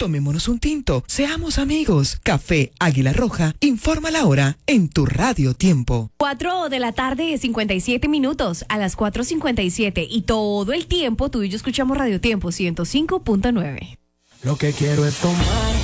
Tomémonos un tinto, seamos amigos. Café Águila Roja, informa la hora en tu Radio Tiempo. 4:57 a las 4:57 y todo el tiempo tú y yo escuchamos Radio Tiempo 105.9. Lo que quiero es tomar